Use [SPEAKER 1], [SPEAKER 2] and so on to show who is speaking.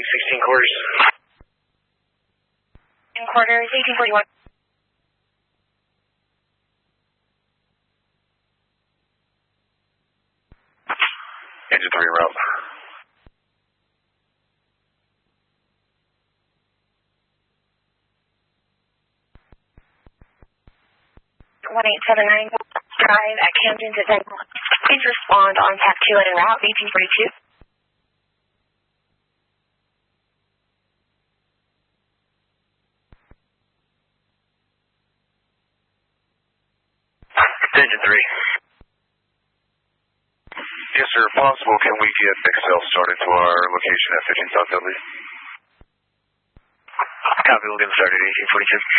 [SPEAKER 1] Take 16 quarters.
[SPEAKER 2] In quarters, 1841.
[SPEAKER 1] Engine 3 route.
[SPEAKER 2] 1879 Drive at Camden to Denver. Please respond on TAC 2 and en route 1842.
[SPEAKER 1] Engine 3. Yes, sir. If possible, can we get Excel started to our location at 15 South Dudley? Copy, we'll get started at 1842.